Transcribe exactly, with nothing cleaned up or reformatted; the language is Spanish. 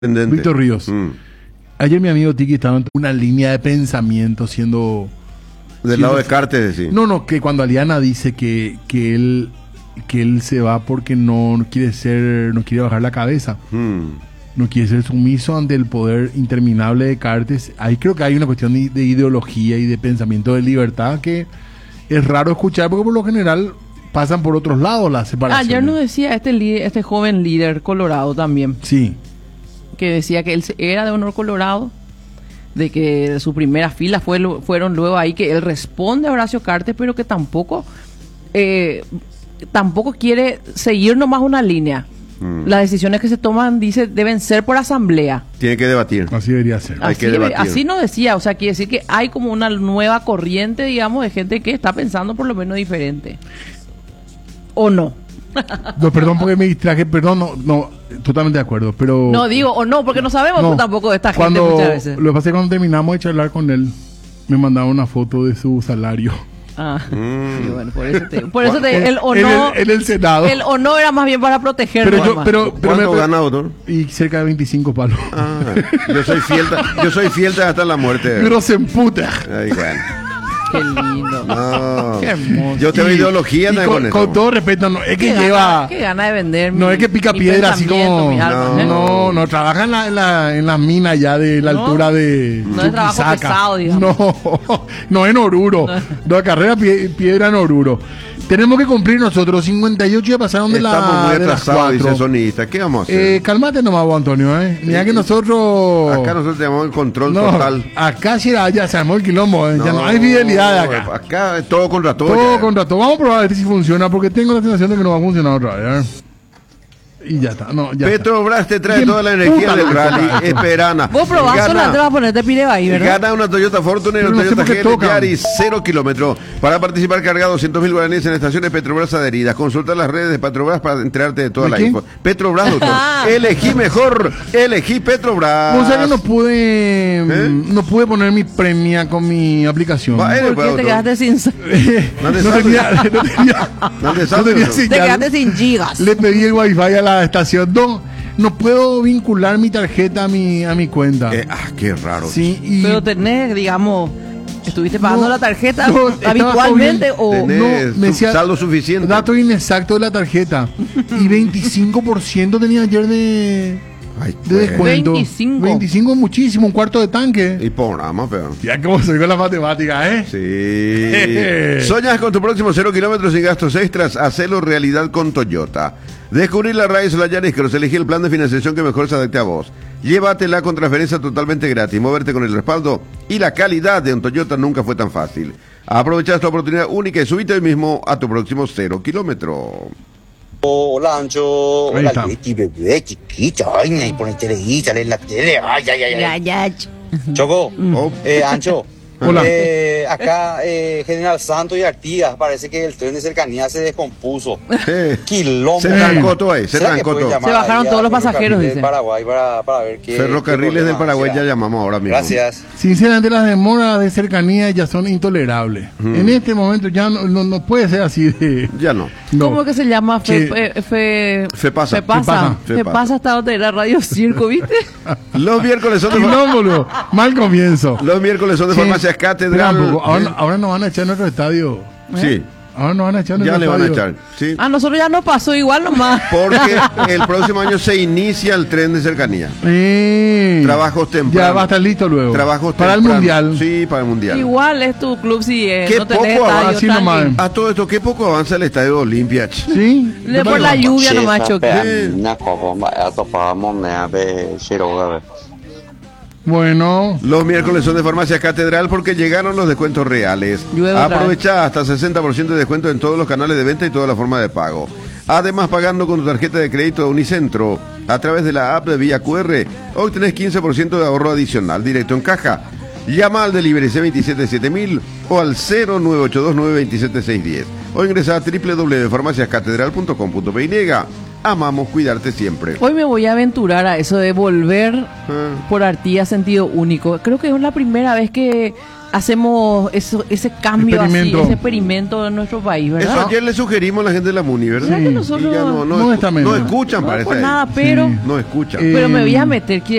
Víctor Ríos. Mm. Ayer mi amigo Tiki estaba en una línea de pensamiento siendo... Del siendo, lado de Cartes, sí. No, no, que cuando Aliana dice que, que él que él se va porque no, no quiere ser, no quiere bajar la cabeza. Mm. No quiere ser sumiso ante el poder interminable de Cartes. Ahí creo que hay una cuestión de, de ideología y de pensamiento de libertad que es raro escuchar porque por lo general pasan por otros lados las separaciones. Ayer nos decía este, líder, este joven líder colorado también. Sí. Que decía que él era de honor colorado, de que de su primera fila fue, fueron luego ahí que él responde a Horacio Cartes, pero que tampoco eh, tampoco quiere seguir nomás una línea. Mm. Las decisiones que se toman, dice, deben ser por asamblea. Tiene que debatir. Así debería ser. Hay así, que debatir. Así nos decía, o sea, quiere decir que hay como una nueva corriente, digamos, de gente que está pensando por lo menos diferente. ¿O no? No, perdón porque me distraje, perdón, no, no, totalmente de acuerdo, pero... No, digo, o no, porque no sabemos no, tampoco de esta cuando, gente muchas veces. Lo que pasa es que cuando terminamos de charlar con él, me mandaba una foto de su salario. Ah, mm. sí, bueno, por eso te, por eso te el o no, en el, en el Senado. El o no era más bien para protegerlo. Pero yo, pero, pero ¿Cuánto me, gana, doctor? Y cerca de veinticinco palos. Ah, yo soy fiel, yo soy fiel hasta la muerte. Pero se emputa. Ay, bueno. Qué lindo. No. Qué hermoso. Yo tengo y, ideología y con, con, con todo respeto, no es que ¿Qué lleva. Gana, qué gana de vender. No mi, es que pica piedra así como. No, ¿eh? no, no, trabaja en la, en la, en la mina ya de la no, altura de. No es trabajo pesado, digamos. No, no en Oruro. No, no carrera pie, piedra en Oruro. Tenemos que cumplir nosotros. cincuenta y ocho ya pasaron de la. Estamos muy atrasados, dice sonidista. ¿Qué vamos a hacer? Eh, cálmate nomás, vos, Antonio. ¿eh? Mira sí, que nosotros. Acá nosotros tenemos el control no, total. Acá sí ya se armó el quilombo. ¿eh? No, ya no hay fidelidad de acá. Acá es todo contra todo. Todo ya. contra todo. Vamos a probar a ver si funciona porque tengo la sensación de que no va a funcionar otra vez. ¿eh? Y ya está. No, ya Petrobras te trae toda la energía del rally. Esperana. Vos probás sola, te vas a ponerte pireba ahí, ¿verdad? Gana una Toyota Fortuner o Toyota G L Yaris cero kilómetros. Para participar, carga doscientos mil guaraníes en estaciones Petrobras adheridas. Consulta las redes de Petrobras para enterarte de toda ¿De la qué? info. Petrobras, doctor. Elegí mejor. Elegí Petrobras. O sea que no pude, ¿Eh? no pude poner mi premia con mi aplicación. Va, ¿Por qué te quedaste sin... no tenía, no tenía, no tenía Te quedaste sin gigas. Le pedí el wifi a la estación. No, no puedo vincular mi tarjeta a mi, a mi cuenta. Eh, ah, qué raro. Sí, y pero tenés, digamos, ¿estuviste pagando no, la tarjeta no, habitualmente o no? Me decía saldo suficiente. Dato inexacto de la tarjeta. Y veinticinco por ciento tenía ayer de, Ay, de descuento. veinticinco. veinticinco muchísimo, un cuarto de tanque. Y por nada más, pero. Ya como soy con la matemática, ¿eh? Sí. ¿Soñas con tu próximo cero kilómetros sin gastos extras? Hacelo realidad con Toyota. Descubrir la raíz la Yaris Cross, elegí el plan de financiación que mejor se adapte a vos. Llévatela con transferencia totalmente gratis. Moverte con el respaldo y la calidad de un Toyota nunca fue tan fácil. Aprovecha esta oportunidad única y subite hoy mismo a tu próximo cero kilómetro. Hola, Ancho. Hola, Leti, bebé, chiquita. Ay, me pone teleguita en la tele. Ay, ay, ay. ay. Ya, ya. Choco, Oh. eh, Ancho. Hola. Eh, acá, eh, General Santos y Artigas, parece que el tren de cercanía se descompuso. Eh. Kilómetros. Se trancó todo ahí, se trancó todo. Se bajaron todos los pasajeros, dice. Paraguay para, para ver qué. Ferrocarriles del Paraguay ya llamamos ahora mismo. Gracias. Sinceramente, las demoras de cercanía ya son intolerables. Mm. En este momento ya no, no, no puede ser así de. Ya no. no. ¿Cómo que se llama? Fe, Que- fe, fe, Fepasa. Fepasa. Fepasa. Fepasa hasta donde era Radio Circo, ¿viste? Los miércoles son de, Quilombo, mal comienzo. los miércoles son de Sí. Farmacias Espera un Catedral. poco, Ahora, ahora nos van a echar en nuestro estadio. Sí, Ahora nos van a echar en ya nuestro le van a estadio. echar. Sí. A nosotros ya nos pasó igual nomás. Porque el próximo año se inicia el tren de cercanía. Sí. Trabajos tempranos. Ya va a estar listo luego. Trabajos para el tempranos. mundial. Sí, para el mundial. Igual es tu club si eh, Qué no tenés poco estadio así tan nomás. lindo. A todo esto, qué poco avanza el estadio de Olimpia. ch. Sí. Le por la lluvia nomás choque. Bueno. Los miércoles son de Farmacias Catedral porque llegaron los descuentos reales. Llueve otra Aprovecha hasta sesenta por ciento de descuento en todos los canales de venta y toda la forma de pago. Además, pagando con tu tarjeta de crédito Unicentro a través de la app de vía Q R, obtenés quince por ciento de ahorro adicional directo en caja. Llama al delivery C veintisiete siete mil o al cero nueve ocho dos nueve dos siete seis uno cero o ingresa a doble u doble u doble u punto farmacias catedral punto com punto p y. amamos cuidarte siempre. Hoy me voy a aventurar a eso de volver Ah. por Artigas sentido único. Creo que es la primera vez que hacemos eso, ese cambio así, Experimento. ese experimento en nuestro país, ¿verdad? Eso ayer le sugerimos a la gente de la Muni, ¿verdad? ¿Verdad Sí. que Y nosotros ya no, no, No escu- está menos. no escuchan, no parece. por ahí. nada, pero, Sí. No escuchan. Eh, pero me voy a meter,